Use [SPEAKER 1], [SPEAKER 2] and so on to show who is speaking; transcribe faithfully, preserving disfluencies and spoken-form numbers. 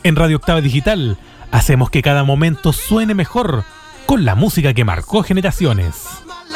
[SPEAKER 1] En Radio Octava Digital hacemos que cada momento suene mejor con la música que marcó generaciones.